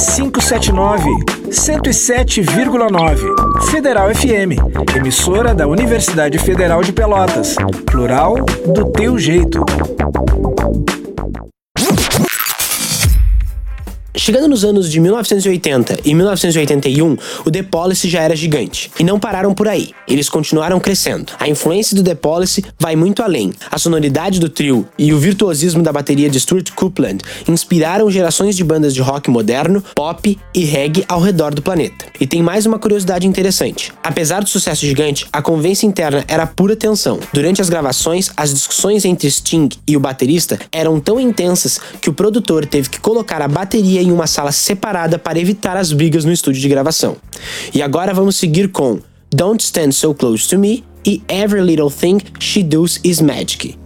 579, 107,9. Federal FM, emissora da Universidade Federal de Pelotas. Plural do teu jeito. Chegando nos anos de 1980 e 1981, o The Police já era gigante. E não pararam por aí. Eles continuaram crescendo. A influência do The Police vai muito além. A sonoridade do trio e o virtuosismo da bateria de Stuart Copeland inspiraram gerações de bandas de rock moderno, pop e reggae ao redor do planeta. E tem mais uma curiosidade interessante. Apesar do sucesso gigante, a convivência interna era pura tensão. Durante as gravações, as discussões entre Sting e o baterista eram tão intensas que o produtor teve que colocar a bateria em uma sala separada para evitar as brigas no estúdio de gravação. E agora vamos seguir com Don't Stand So Close to Me e Every Little Thing She Does Is Magic.